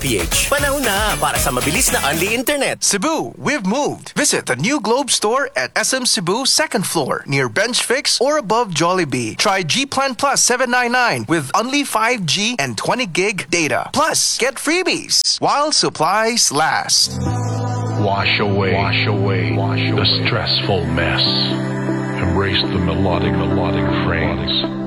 .ph. Panahon na para sa mabilis na unli internet. Cebu, we've moved. Visit the new Globe store at SM Cebu 2nd floor near Bench Fix or above Jollibee. Try G Plan Plus 799 with only 5G and 20 gig data. Plus, get freebies while supplies last. Wash away the stressful mess. Embrace the melodic phrase.